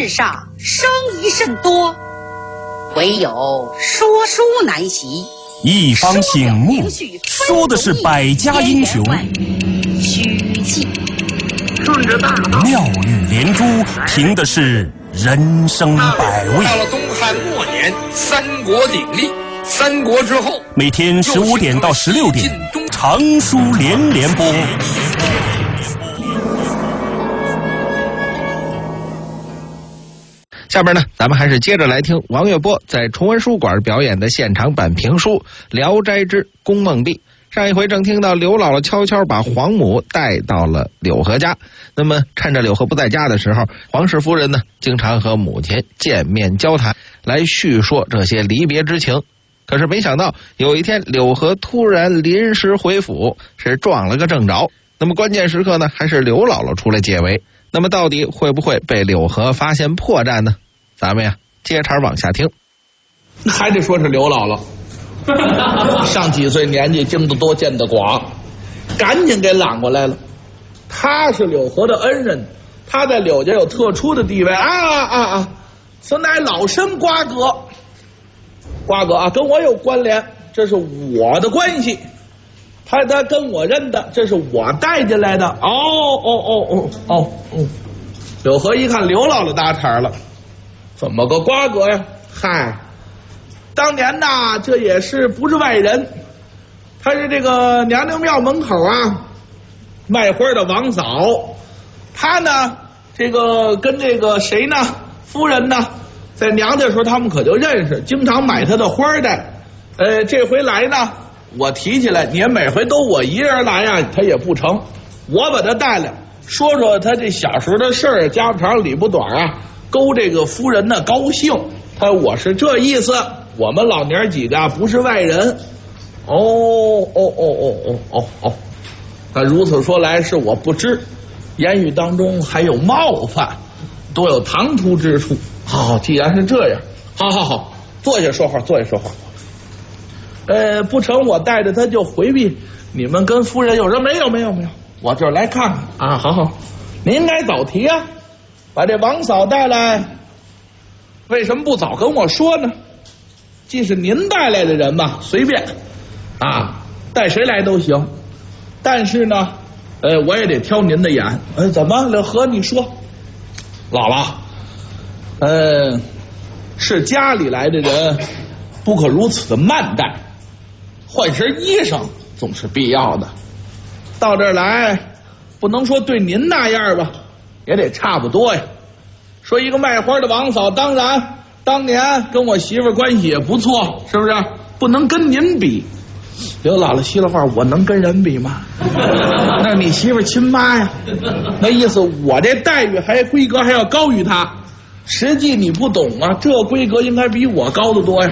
世上生疑甚多，唯有说书难习。 一方醒目，说的是百家英雄， 虚记顺着大道， 妙语连珠，凭的是人生百味。 到了东汉末年，三国鼎立，三国之后， 每天15点到16点，长书连连播。 下边呢，咱们还是接着来听王月波在崇文书馆表演的现场版评书《聊斋之宫梦壁》。上一回正听到刘姥姥悄悄把皇母带到了柳河家，那么趁着柳河不在家的时候，皇室夫人呢经常和母亲见面交谈，来叙说这些离别之情。可是没想到有一天柳河突然临时回府，是撞了个正着。那么关键时刻呢，还是刘姥姥出来解围。那么到底会不会被柳河发现破绽呢？咱们呀接茬往下听。 还得说是刘姥姥上几岁年纪，经得多见得广，赶紧给揽过来了。他是柳河的恩人，他在柳家有特殊的地位此乃老身瓜葛啊，跟我有关联，这是我的关系。他跟我认的，这是我带进来的。柳河一看刘姥姥搭茬了，怎么个瓜葛呀？嗨，当年呐，这也是不是外人，他是这个娘娘庙门口啊卖花的王嫂，他呢这个跟这个谁呢夫人呢在娘家的时候他们可就认识，经常买他的花的。这回来呢我提起来，你每回都我一人来呀，他也不成，我把他带来说说他这小时候的事儿，家不长里不短啊，勾这个夫人呢高兴。我是这意思，我们老娘几个不是外人。那如此说来是我不知，言语当中还有冒犯，多有唐突之处。好，既然是这样，好，坐下说话。不成，我带着他就回避。你们跟夫人有人？没有，我这儿来看看啊。好，您应该早提啊，把这王嫂带来，为什么不早跟我说呢？既是您带来的人嘛，随便啊，带谁来都行。但是呢，我也得挑您的眼。怎么了？和你说，姥姥，是家里来的人，不可如此的慢待，换身衣裳总是必要的。到这儿来，不能说对您那样吧，也得差不多呀。说一个卖花的王嫂，当然当年跟我媳妇关系也不错，是不是？不能跟您比。刘姥姥稀了话，我能跟人比吗？那你媳妇亲妈呀，那意思我这待遇还规格还要高于她，实际你不懂啊，这规格应该比我高得多呀。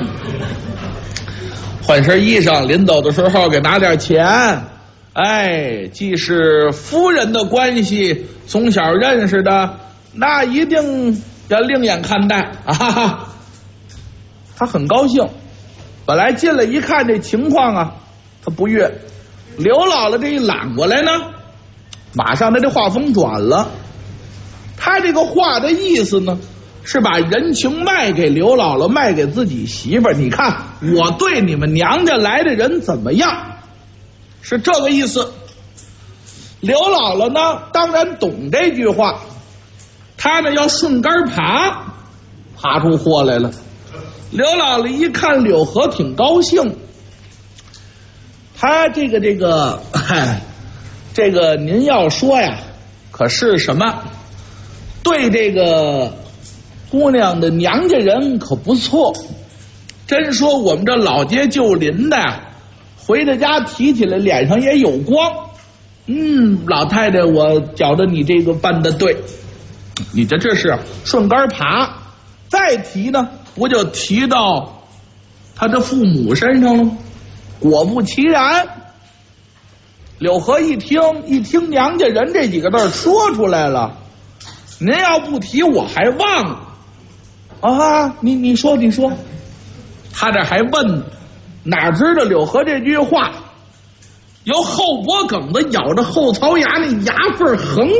换身衣裳，临走的时候给拿点钱。既是夫人的关系，从小认识的，那一定要另眼看待啊！他很高兴，本来进来一看这情况啊，他不悦。刘姥姥这一揽过来呢，马上他这话锋转了。他这个话的意思呢，是把人情卖给刘姥姥，卖给自己媳妇儿。你看我对你们娘家来的人怎么样，是这个意思。刘姥姥呢当然懂这句话，她呢要顺杆爬出货来了。刘姥姥一看柳河挺高兴，她这个您要说呀，可是什么对这个姑娘的娘家人可不错，真说我们这老街旧邻的回到家提起来脸上也有光。老太太，我觉得你这个办得对，你这是顺杆爬。再提呢，不就提到他的父母身上了吗？果不其然，柳河一听娘家人这几个字说出来了，您要不提我还忘了啊！你说，他这还问，哪知道柳河这句话由后脖梗子咬着后槽牙，那牙缝横